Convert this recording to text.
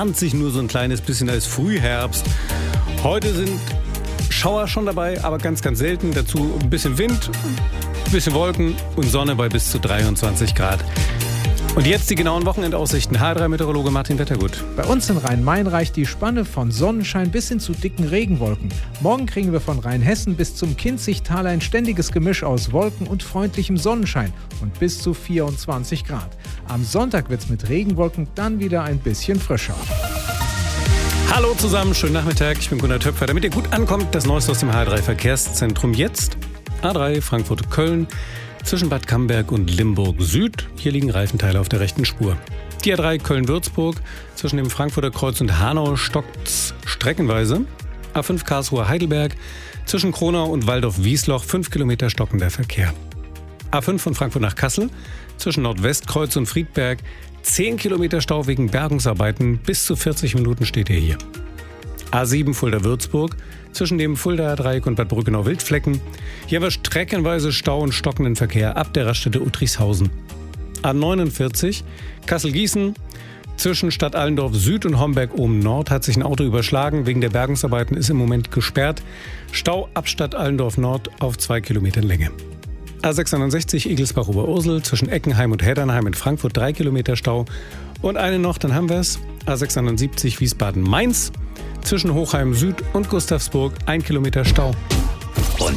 tarnt sich nur so ein kleines bisschen als Frühherbst. Heute sind Schauer schon dabei, aber ganz, ganz selten. Dazu ein bisschen Wind, ein bisschen Wolken und Sonne bei bis zu 23 Grad. Und jetzt die genauen Wochenendaussichten. HR3-Meteorologe Martin Wettergut. Bei uns in Rhein-Main reicht die Spanne von Sonnenschein bis hin zu dicken Regenwolken. Morgen kriegen wir von Rheinhessen bis zum Kinzigtal ein ständiges Gemisch aus Wolken und freundlichem Sonnenschein und bis zu 24 Grad. Am Sonntag wird's mit Regenwolken dann wieder ein bisschen frischer. Hallo zusammen, schönen Nachmittag. Ich bin Gunnar Töpfer. Damit ihr gut ankommt, das Neueste aus dem HR3-Verkehrszentrum jetzt. A3 Frankfurt-Köln. Zwischen Bad Camberg und Limburg Süd. Hier liegen Reifenteile auf der rechten Spur. Die A3 Köln-Würzburg. Zwischen dem Frankfurter Kreuz und Hanau stockt's streckenweise. A5 Karlsruhe-Heidelberg. Zwischen Kronau und Waldorf-Wiesloch 5 Kilometer stockender Verkehr. A5 von Frankfurt nach Kassel. Zwischen Nordwestkreuz und Friedberg 10 Kilometer Stau wegen Bergungsarbeiten. Bis zu 40 Minuten steht ihr hier. A7 Fulda-Würzburg. Zwischen dem Fuldaer Dreieck und Bad Brückenau-Wildflecken. Hier war streckenweise Stau und stockenden Verkehr ab der Raststätte Uttrichshausen. A49 Kassel-Gießen. Zwischen Stadt Allendorf Süd und Homberg oben Nord hat sich ein Auto überschlagen. Wegen der Bergungsarbeiten ist im Moment gesperrt. Stau ab Stadt Allendorf Nord auf 2 Kilometern Länge. A661 Egelsbach-Oberursel. Zwischen Eckenheim und Heddernheim in Frankfurt 3 Kilometer Stau. Und eine noch, dann haben wir es. A671 Wiesbaden-Mainz. Zwischen Hochheim Süd und Gustavsburg 1 Kilometer Stau.